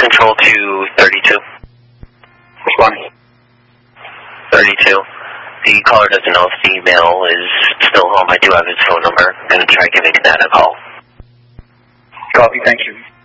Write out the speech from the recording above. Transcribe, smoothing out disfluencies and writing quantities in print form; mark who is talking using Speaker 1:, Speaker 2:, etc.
Speaker 1: Control to 32.
Speaker 2: Responding.
Speaker 1: 32. The caller doesn't know if the email is still home. I do have his phone number. I'm going to try giving that a call.
Speaker 2: Copy, thank you.